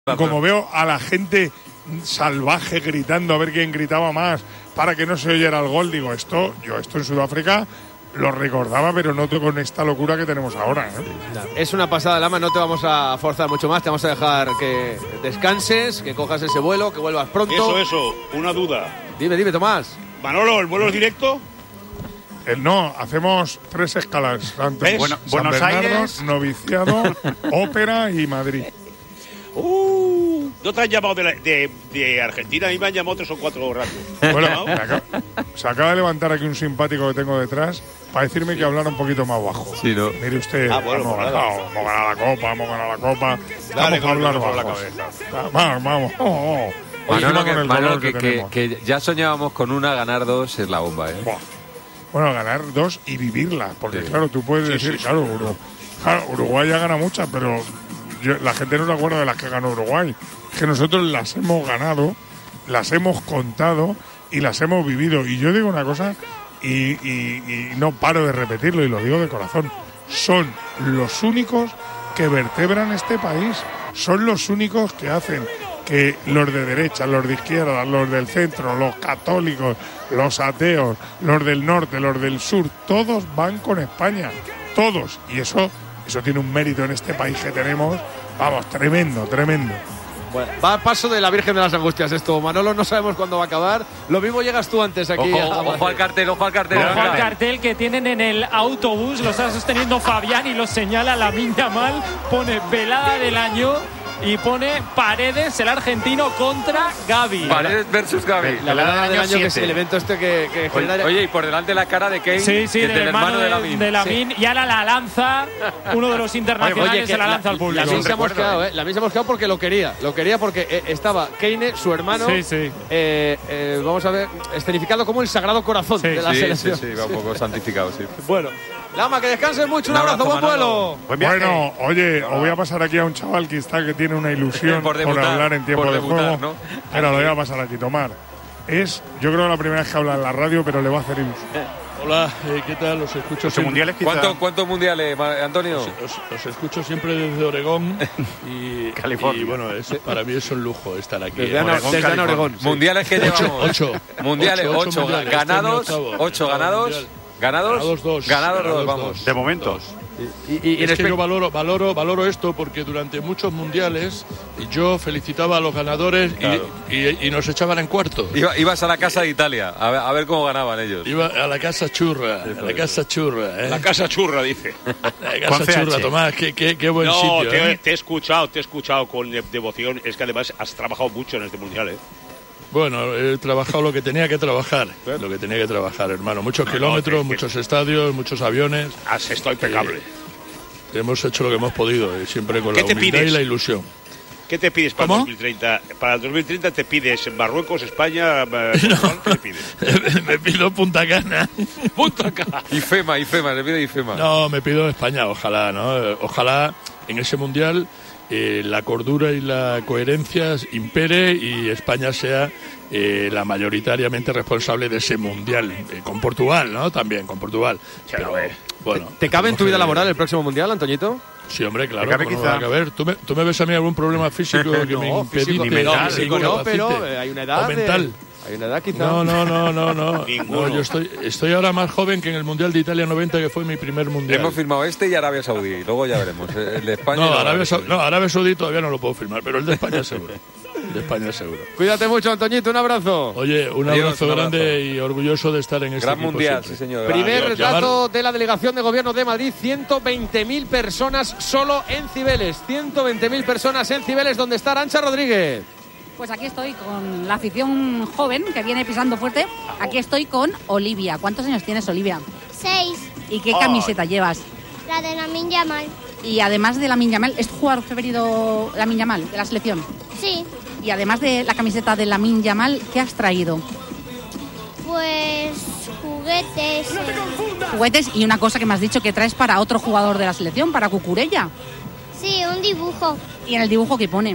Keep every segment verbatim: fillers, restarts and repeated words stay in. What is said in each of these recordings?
Como veo a la gente salvaje gritando a ver quién gritaba más para que no se oyera el gol, digo, esto, yo esto en Sudáfrica lo recordaba, pero no con esta locura que tenemos ahora, ¿eh? Es una pasada, Lama, no te vamos a forzar mucho más, te vamos a dejar que descanses, que cojas ese vuelo, que vuelvas pronto. Eso, eso, una duda. Dime, dime, Tomás. Manolo, ¿el vuelo es directo? Eh, no, hacemos tres escalas. Antes, Bueno, San Buenos Bernardo, Aires, Noviciado, Ópera y Madrid. Uh, ¿No te han llamado de, la, de, de Argentina? A mí me han llamado tres o cuatro ratos. Bueno, me acaba, se acaba de levantar aquí un simpático que tengo detrás para decirme sí. que hablara un poquito más bajo. Sí, ¿no? Mire usted, ah, bueno, hemos, pues ganado, hemos ganado la copa, hemos ganado la copa. Dale, vamos a hablar bajo. la cabeza. Vamos, vamos. Oh, oh. Manolo, que, Manolo que, que, que, que ya soñábamos con una, ganar dos es la bomba, ¿eh? Buah. Bueno, ganar dos y vivirla, porque sí. claro, tú puedes sí, decir, sí, claro, Uruguay, claro, Uruguay ya gana muchas, pero yo, la gente no se acuerda de las que ganó Uruguay. Es que nosotros las hemos ganado, las hemos contado y las hemos vivido. Y yo digo una cosa y, y, y no paro de repetirlo y lo digo de corazón. Son los únicos que vertebran este país. Son los únicos que hacen que los de derecha, los de izquierda, los del centro, los católicos, los ateos, los del norte, los del sur, todos van con España. Todos. Y eso, eso tiene un mérito en este país que tenemos. Vamos, tremendo, tremendo. Bueno, va a paso de la Virgen de las Angustias esto, Manolo, no sabemos cuándo va a acabar. Lo mismo llegas tú antes aquí. Ojo, a... ojo al cartel, ojo al cartel. Ojo al cartel que tienen en el autobús, lo está sosteniendo Fabián y lo señala Lamine Yamal, pone velada del año y pone Paredes, el argentino, contra Gavi. Paredes versus Gavi. La velada del año, que es el evento este que, que genera... Oye, y por delante la cara de Kane, sí, sí, del, del hermano de Lamine. De Lamine sí. Y ahora la lanza, uno de los internacionales Oye, se la lanza la, al público. La misma hemos quedado, ¿eh? La misma hemos quedado porque lo quería. Lo quería porque eh, estaba Kane, su hermano, sí, sí. Eh, eh, vamos a ver, escenificado como el Sagrado Corazón sí, de la sí, selección. Sí, sí, va un poco santificado, sí. Bueno, Lama, que descanses mucho, un, un abrazo, abrazo, buen vuelo. Buen bueno, oye, os voy a pasar aquí a un chaval que está que tiene una ilusión por, debutar, por hablar en tiempo de debutar, juego. ¿no? Pero lo voy a pasar aquí, Tomar. Es, yo creo, la primera vez que habla en la radio, pero le va a hacer ilusión. Hola, eh, ¿qué tal? Los escucho siempre. Mundiales, ¿Cuántos ¿Cuánto mundiales, Antonio? Os, os, os escucho siempre desde Oregón y, California. Y bueno, es, para mí es un lujo estar aquí. Desde, Oregón, desde Oregón. Oregón sí. Mundiales que llevamos. Ocho. Mundiales, ocho, ocho, ocho ganados, este ocho ganados. ¿Ganados? Ganados dos. Ganados, ganados dos, vamos. Dos. De momento. Dos. Y, y, y es que yo valoro, valoro, valoro esto porque durante muchos mundiales yo felicitaba a los ganadores claro. y, y, y nos echaban en cuarto. Iba, ibas a la casa de Italia a ver, a ver cómo ganaban ellos. Iba a la casa churra, a la casa churra. ¿eh? La casa churra, dice. La casa churra, Tomás, qué, qué, qué buen no, sitio. Te, ¿eh? te he escuchado, te he escuchado con devoción. Es que además has trabajado mucho en este mundial, ¿eh? Bueno, he trabajado lo que tenía que trabajar, ¿eh? lo que tenía que trabajar, hermano. Muchos no, kilómetros, no, te, muchos te... estadios, muchos aviones. Has estado impecable. Eh, hemos hecho lo que hemos podido, eh, siempre con la humildad y la ilusión. ¿Qué te pides para el dos mil treinta? Para el dos mil treinta te pides Marruecos, España, Portugal, ¿qué te pides? Me pido Punta Cana. Punta Cana. IFEMA, IFEMA, le pido IFEMA. No, me pido España, ojalá, ¿no? Ojalá en ese mundial eh, la cordura y la coherencia impere y España sea eh, la mayoritariamente responsable de ese mundial. Eh, con Portugal, ¿no? También, con Portugal. Pero, bueno, ¿Te, te cabe en tu vida laboral el próximo mundial, Antoñito? Sí, hombre, claro. Cabe, quizá. No, a ver, ¿tú me, ¿tú me ves a mí algún problema físico que no, me impedite? Físico, mental, no, físico no, pero hay una edad. ¿O mental? De, hay una edad quizá. No, no, no, no, no. no yo estoy, estoy ahora más joven que en el Mundial de Italia noventa, que fue mi primer mundial. Hemos firmado este y Arabia Saudí, y luego ya veremos. El de España. No, no, Arabia, Saudí, no, Arabia Saudí todavía no lo puedo firmar, pero el de España seguro. De España seguro. Cuídate mucho, Antoñito, un abrazo. Oye, un Adiós, abrazo un grande abrazo. Y orgulloso de estar en este gran equipo mundial, siempre. sí, señor. Primer Adiós. dato Llamar... de la Delegación de Gobierno de Madrid, ciento veinte mil personas solo en Cibeles. ciento veinte mil personas en Cibeles, donde está Arantxa Rodríguez. Pues aquí estoy con la afición joven que viene pisando fuerte. Aquí estoy con Olivia. ¿Cuántos años tienes, Olivia? Seis. ¿Y qué camiseta oh. llevas? La de Lamine Yamal. Y además de Lamine Yamal, ¿es tu jugador preferido Lamine Yamal de la selección? Sí. Y además de la camiseta de Lamine Yamal, ¿qué has traído? Pues juguetes. Eh. Juguetes y una cosa que me has dicho que traes para otro jugador de la selección, para Cucurella. Sí, un dibujo. ¿Y en el dibujo qué pone?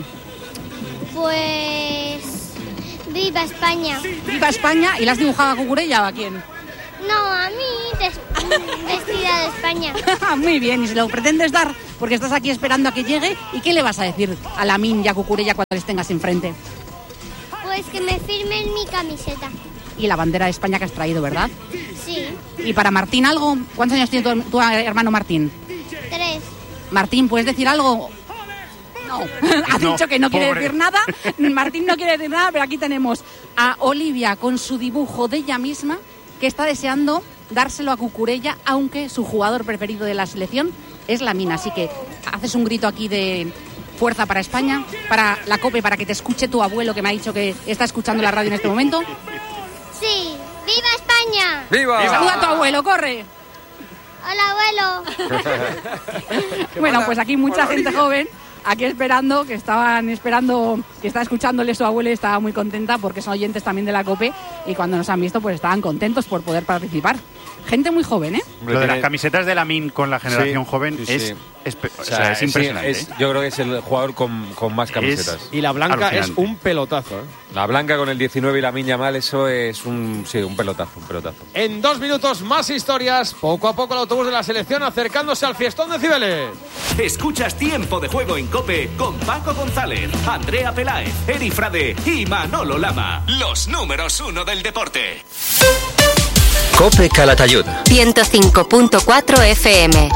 Pues... ¡Viva España! ¡Viva España! ¿Y la has dibujado a Cucurella o a quién? No, a mí, de, Vestida de España. Muy bien, y se lo pretendes dar porque estás aquí esperando a que llegue. ¿Y qué le vas a decir a Lamine y a Cucurella cuando les tengas enfrente? Pues que me firmen mi camiseta. Y la bandera de España que has traído, ¿verdad? Sí. ¿Y para Martín algo? ¿Cuántos años tiene tu, tu hermano Martín? Tres. Martín, ¿puedes decir algo? No, ha No, dicho que no quiere pobre. decir nada. Martín no quiere decir nada, pero aquí tenemos a Olivia con su dibujo de ella misma, que está deseando dárselo a Cucurella, aunque su jugador preferido de la selección es Lamine. Así que haces un grito aquí de fuerza para España, para la COPE, para que te escuche tu abuelo, que me ha dicho que está escuchando la radio en este momento. Sí. ¡Viva España! ¡Viva! Saluda a tu abuelo, corre. Hola, abuelo. Bueno, pues aquí mucha gente joven, aquí esperando, que estaban esperando, que está escuchándole su abuelo y estaba muy contenta porque son oyentes también de la COPE y cuando nos han visto pues estaban contentos por poder participar. Gente muy joven, ¿eh? Lo de las camisetas de Lamine con la generación Sí, joven sí, es, sí. espe- o O sea, sea, es sí, impresionante. es- ¿eh? yo creo que es el jugador con, con más camisetas. Y la blanca es Alucinante. un pelotazo, ¿eh? La blanca con el diecinueve y la Lamine Yamal, eso es un, sí, un pelotazo, un pelotazo. En dos minutos más historias. Poco a poco el autobús de la selección acercándose al fiestón de Cibeles. Escuchas Tiempo de Juego en COPE con Paco González, Andrea Peláez, Eri Frade y Manolo Lama. Los números uno del deporte. COPE Calatayud. ciento cinco punto cuatro F M.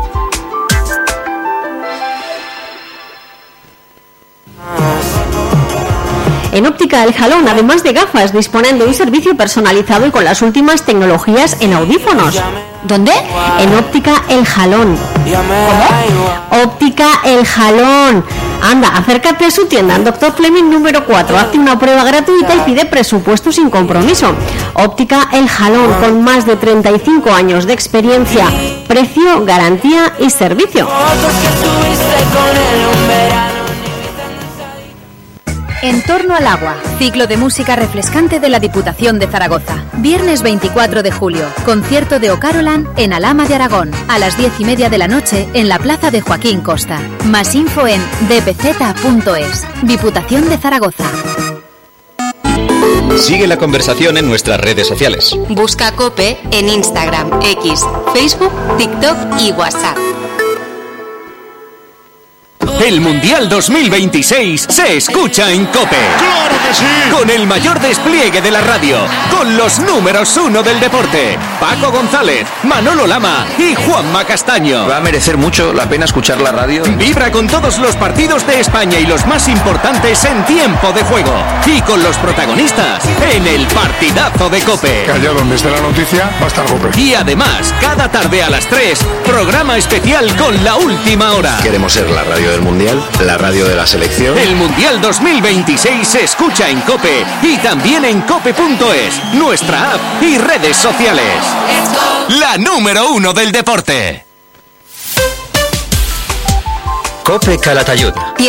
En Óptica El Jalón, además de gafas, disponen de un servicio personalizado y con las últimas tecnologías en audífonos. ¿Dónde? En Óptica El Jalón. ¿Cómo? Óptica El Jalón. Anda, acércate a su tienda en Doctor Fleming número cuatro, hazte una prueba gratuita y pide presupuesto sin compromiso. Óptica El Jalón, con más de treinta y cinco años de experiencia, precio, garantía y servicio. En torno al agua, ciclo de música refrescante de la Diputación de Zaragoza. Viernes veinticuatro de julio, concierto de O'Carolan en Alhama de Aragón, a las diez y media de la noche en la plaza de Joaquín Costa. Más info en d p z punto es. Diputación de Zaragoza. Sigue la conversación en nuestras redes sociales. Busca COPE en Instagram, X, Facebook, TikTok y WhatsApp. El Mundial dos mil veintiséis se escucha en COPE. ¡Claro que sí! Con el mayor despliegue de la radio, con los números uno del deporte, Paco González, Manolo Lama y Juanma Castaño. Va a merecer mucho la pena escuchar la radio. Vibra con todos los partidos de España y los más importantes en tiempo de juego. Y con los protagonistas en el partidazo de COPE. Que allá donde esté la noticia va a estar COPE. Y además, cada tarde a las tres, programa especial con la última hora. Queremos ser la radio del Mundial, la radio de la selección. El Mundial dos mil veintiséis se escucha en COPE y también en cope punto es, nuestra app y redes sociales. La número uno del deporte. COPE Calatayud.